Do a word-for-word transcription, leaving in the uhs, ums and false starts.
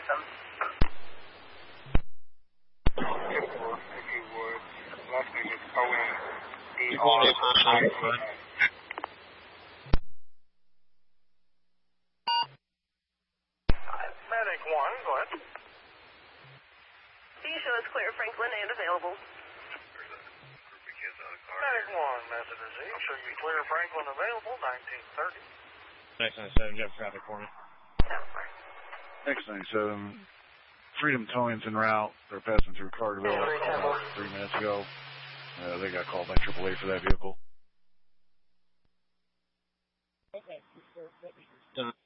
them. If you would. Last name is O N D You call R me a person on the front. Medic one, go ahead. B show is clear, Franklin, and available. Medic one, Messenger Z, show you clear, Franklin available, nineteen thirty. Next ninety-seven, you have traffic for me. Next ninety-seven, Freedom Towing's en route. They're passing through Carterville about three minutes ago. Uh, they got called by triple A for that vehicle. Done.